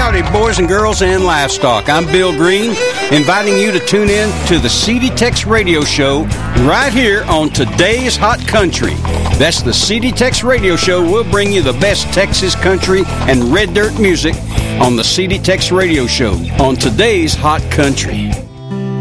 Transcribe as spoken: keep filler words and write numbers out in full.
Howdy, boys and girls and livestock. I'm Bill Green, inviting you to tune in to the C D Tex Radio Show right here on Today's Hot Country. That's the C D Tex Radio Show. We'll bring you the best Texas country and red dirt music on the C D Tex Radio Show on Today's Hot Country.